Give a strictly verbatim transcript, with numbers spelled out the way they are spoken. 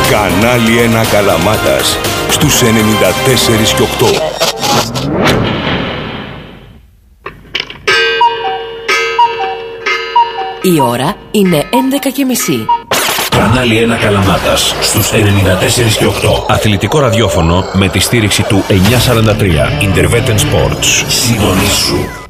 Κανάλι ένα Καλαμάτας στους ενενήντα τέσσερα και οκτώ. Η ώρα είναι έντεκα και μισή. Κανάλι ένα Καλαμάτας στους ενενήντα τέσσερα και οκτώ. Αθλητικό ραδιόφωνο με τη στήριξη του εννιακόσια σαράντα τρία. Interveten Sports. Συντονίσου.